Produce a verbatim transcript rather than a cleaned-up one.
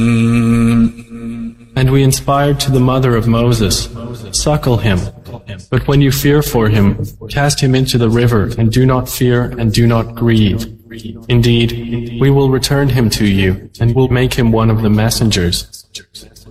And we inspired to the mother of Moses, suckle him. But when you fear for him, cast him into the river, and do not fear and do not grieve. Indeed, we will return him to you, and will make him one of the messengers.